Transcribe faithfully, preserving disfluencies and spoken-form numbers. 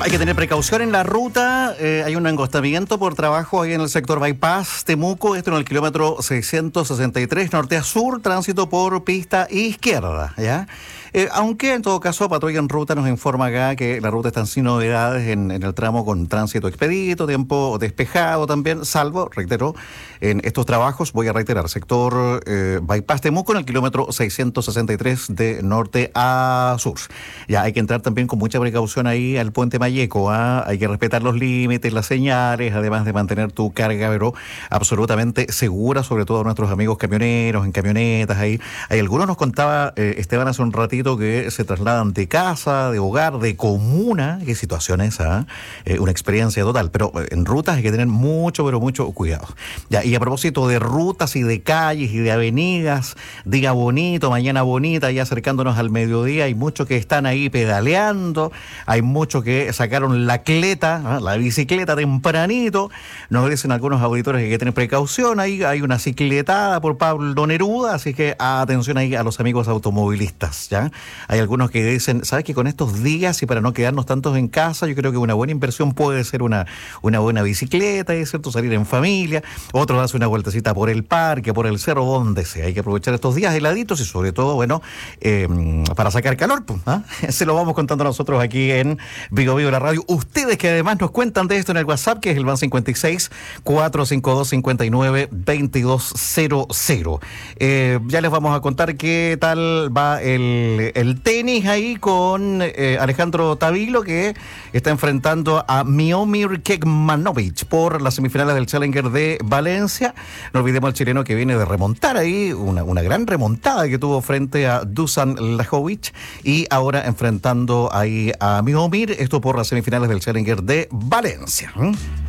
Hay que tener precaución en la ruta. Eh, hay un engostamiento por trabajo ahí en el sector Bypass Temuco. Esto en el kilómetro seiscientos sesenta y tres, norte a sur, tránsito por pista izquierda, ¿ya? Eh, aunque en todo caso Patrulla en Ruta nos informa acá que la ruta está sin novedades en, en el tramo con tránsito expedito, tiempo despejado también, salvo, reitero, en estos trabajos, voy a reiterar, sector eh, Bypass Temuco en el kilómetro seiscientos sesenta y tres de norte a sur. Ya hay que entrar también con mucha precaución ahí al puente Mayeco, ¿eh? Hay que respetar los límites, las señales, además de mantener tu carga, pero absolutamente segura, sobre todo a nuestros amigos camioneros, en camionetas ahí. Hay algunos nos contaba eh, Esteban hace un ratito que se trasladan de casa, de hogar, de comuna. Qué situación esa, ¿eh? Eh, una experiencia total, pero en rutas hay que tener mucho, pero mucho cuidado. Ya, y a propósito de rutas y de calles y de avenidas, día bonito, mañana bonita, ya acercándonos al mediodía, hay muchos que están ahí pedaleando, hay muchos que sacaron la cleta, ¿eh? la bicicleta tempranito. Nos dicen algunos auditores que hay que tener precaución, ahí hay una cicletada por Pablo Neruda, así que atención ahí a los amigos automovilistas, ¿ya? Hay algunos que dicen, ¿sabes que con estos días y para no quedarnos tantos en casa, yo creo que una buena inversión puede ser una, una buena bicicleta, es cierto, salir en familia? Otros hacen una vueltecita por el parque, por el cerro, donde sea. Hay que aprovechar estos días heladitos y sobre todo, bueno, eh, para sacar calor, pues, ¿eh? Se lo vamos contando nosotros aquí en Vigo Vigo la Radio. Ustedes que además nos cuentan de esto en el WhatsApp, que es el más cincuenta y seis, cuatrocientos cincuenta y dos, cincuenta y nueve, veintidós cero cero. Eh, ya les vamos a contar qué tal va el el tenis ahí con eh, Alejandro Tavilo, que está enfrentando a Miomir Kekmanovic por las semifinales del Challenger de Valencia. No olvidemos al chileno que viene de remontar ahí, una, una gran remontada que tuvo frente a Dusan Lajovic, y ahora enfrentando ahí a Miomir, esto por las semifinales del Challenger de Valencia. ¿Mm?